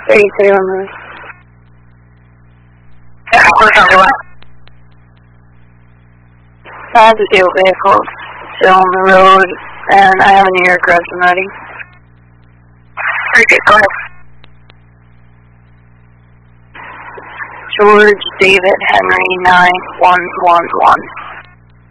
32 on the... Yeah, where's everyone? I have the deal vehicle still on the road, and I have a New York resident ready. Very good, go ahead. George David Henry 9111.